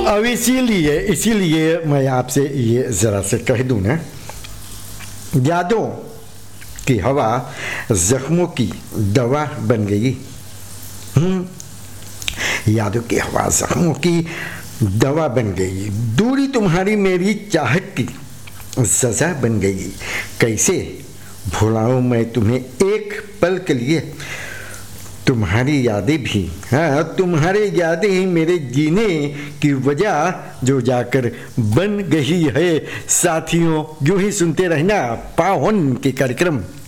अब इसीलिए मैं आपसे ये ज़रा से कह दूं ना, यादों की हवा जख्मों की दवा बन गई। यादों की हवा जख्मों की दवा बन गई। दूरी तुम्हारी मेरी चाहत की सजा बन गई। कैसे भुलाऊं मैं तुम्हें एक पल के लिए। तुम्हारी यादें भी, हाँ तुम्हारी यादें ही मेरे जीने की वजह जो जाकर बन गई है। साथियों यूं ही सुनते रहना पावन के कार्यक्रम।